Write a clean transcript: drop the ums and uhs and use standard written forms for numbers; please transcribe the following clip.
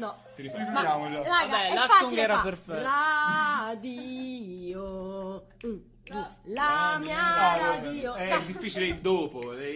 No. Si rifà. Ripetiamolo. Raga, Vabbè, è l'Actung facile era fa. perfetto. Radio. La mia No, radio. è difficile il dopo.